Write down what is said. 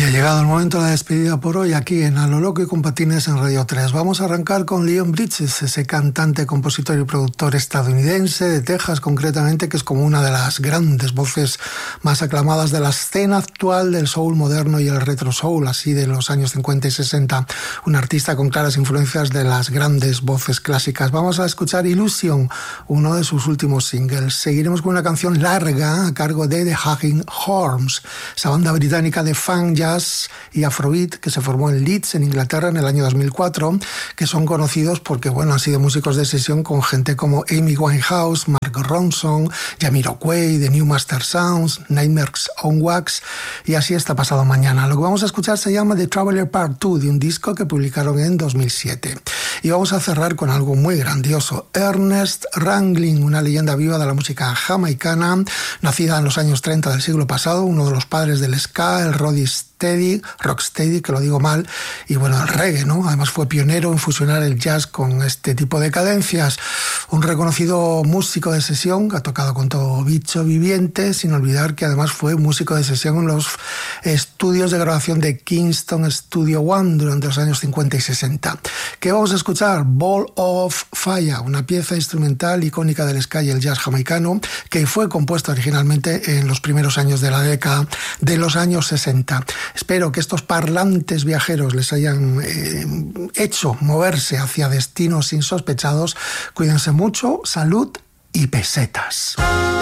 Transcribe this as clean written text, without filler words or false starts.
ha llegado el momento de la despedida por hoy aquí en A lo Loco y con Patines en Radio 3. Vamos a arrancar con Leon Bridges, ese cantante, compositor y productor estadounidense de Texas concretamente, que es como una de las grandes voces más aclamadas de la escena actual del soul moderno y el retro soul, así de los años 50 y 60. Un artista con claras influencias de las grandes voces clásicas. Vamos a escuchar Illusion, uno de sus últimos singles. Seguiremos con una canción larga a cargo de The Hacking Horns, esa banda británica de funk, jazz y afrobeat que se formó en Leeds, en Inglaterra, en el año 2004, que son conocidos porque, bueno, han sido músicos de sesión con gente como Amy Winehouse, Mark Ronson, Jamiroquai, The New Master Sounds, Nightmares on Wax, y así está pasado mañana. Lo que vamos a escuchar se llama The Traveler Part 2, de un disco que publicaron en 2007. Y vamos a cerrar con algo muy grandioso. Ernest Ranglin, una leyenda viva de la música jamaicana, nacida en los años 30 del siglo pasado, uno de los padres del ska, el rocksteady, que lo digo mal, y bueno, el reggae, ¿no? Además fue pionero en fusionar el jazz con este tipo de cadencias. Un reconocido músico de sesión que ha tocado con todo bicho viviente, sin olvidar que además fue músico de sesión en los estudios de grabación de Kingston Studio One durante los años 50 y 60. ¿Qué vamos a escuchar? Ball of Fire, una pieza instrumental icónica del ska y el jazz jamaicano que fue compuesta originalmente en los primeros años de la década de los años 60. Espero que estos parlantes viajeros les hayan hecho moverse hacia destinos insospechados. Cuídense mucho, salud y pesetas.